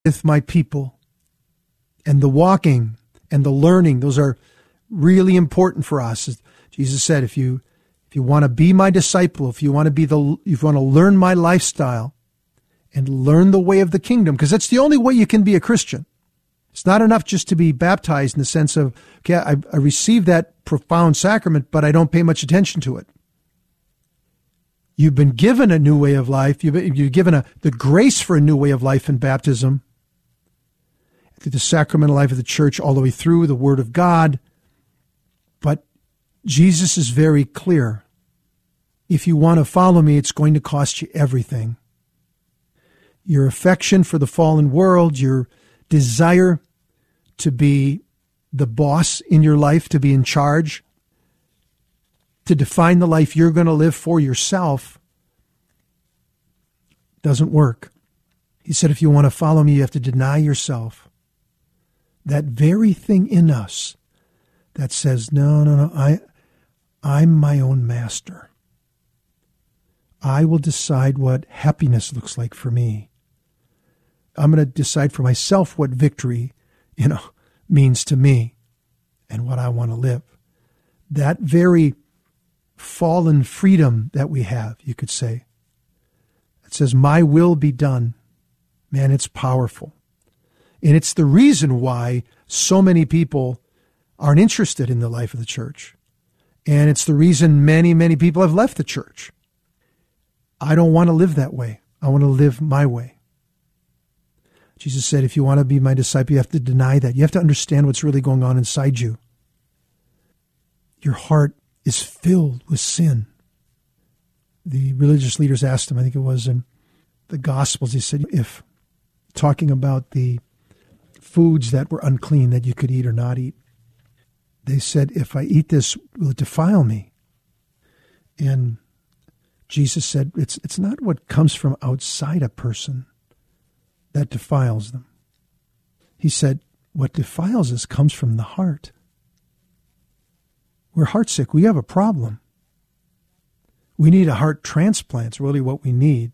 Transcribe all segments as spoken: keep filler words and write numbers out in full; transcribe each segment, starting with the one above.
with my people. And the walking and the learning, those are really important for us. Jesus said, if you if you want to be my disciple, if you want to be the if you want to learn my lifestyle and learn the way of the kingdom, because that's the only way you can be a Christian. It's not enough just to be baptized in the sense of, okay, I, I received that profound sacrament, but I don't pay much attention to it. You've been given a new way of life. You've been, you've given a, the grace for a new way of life in baptism, through the sacramental life of the church, all the way through the Word of God. But Jesus is very clear. If you want to follow me, it's going to cost you everything. Your affection for the fallen world, your desire to be the boss in your life, to be in charge, to define the life you're going to live for yourself, doesn't work. He said, if you want to follow me, you have to deny yourself. That very thing in us that says, no, no, no, I, I'm my own master. I will decide what happiness looks like for me. I'm going to decide for myself what victory, you know, means to me and what I want to live. That very fallen freedom that we have, you could say. It says, my will be done. Man, it's powerful. And it's the reason why so many people aren't interested in the life of the church. And it's the reason many, many people have left the church. I don't want to live that way. I want to live my way. Jesus said, if you want to be my disciple, you have to deny that. You have to understand what's really going on inside you. Your heart is filled with sin. The religious leaders asked him, I think it was in the Gospels, he said, if talking about the foods that were unclean that you could eat or not eat, they said, if I eat this, will it defile me? And Jesus said, it's it's not what comes from outside a person that defiles them. He said, what defiles us comes from the heart. We're heartsick. We have a problem. We need a heart transplant. It's really what we need.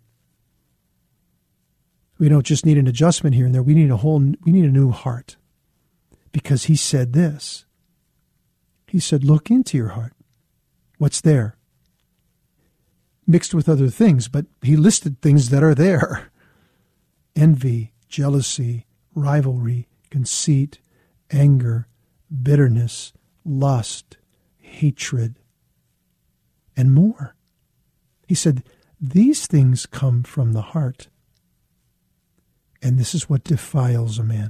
We don't just need an adjustment here and there. We need a whole, we need a new heart. Because he said this. He said, look into your heart. What's there? Mixed with other things, but he listed things that are there. Envy, jealousy, rivalry, conceit, anger, bitterness, lust, hatred, and more. He said, these things come from the heart. And this is what defiles a man.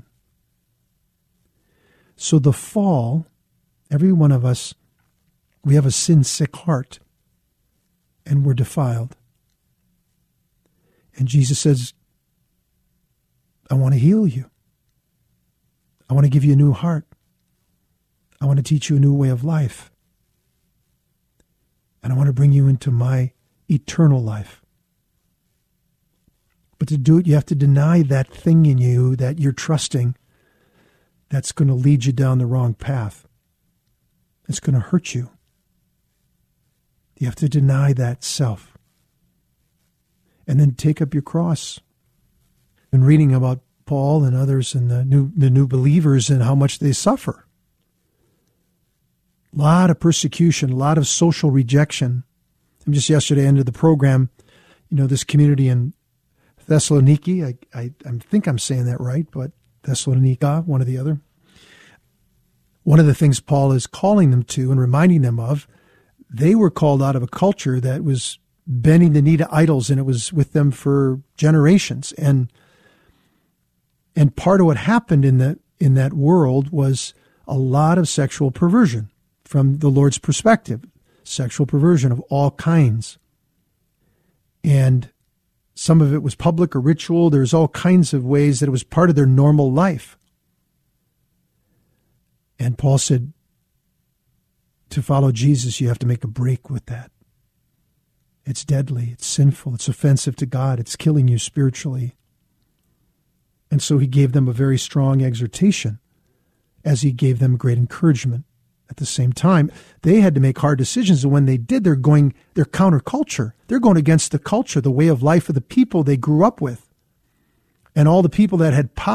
So the fall, every one of us, we have a sin-sick heart, and we're defiled. And Jesus says, I want to heal you. I want to give you a new heart. I want to teach you a new way of life. And I want to bring you into my eternal life. But to do it, you have to deny that thing in you that you're trusting that's going to lead you down the wrong path. It's going to hurt you. You have to deny that self. And then take up your cross. And reading about Paul and others and the new the new believers and how much they suffer. A lot of persecution, a lot of social rejection. And just yesterday, ended the program, you know, this community in Thessaloniki, I, I, I think I'm saying that right, but Thessalonica, one or the other. One of the things Paul is calling them to and reminding them of, they were called out of a culture that was bending the knee to idols, and it was with them for generations. And and part of what happened in the in that world was a lot of sexual perversion from the Lord's perspective, sexual perversion of all kinds. And some of it was public or ritual. There's all kinds of ways that it was part of their normal life. And Paul said, to follow Jesus, you have to make a break with that. It's deadly. It's sinful. It's offensive to God. It's killing you spiritually. And so he gave them a very strong exhortation as he gave them great encouragement. At the same time, they had to make hard decisions. And when they did, they're going, they're counterculture. They're going against the culture, the way of life of the people they grew up with. And all the people that had power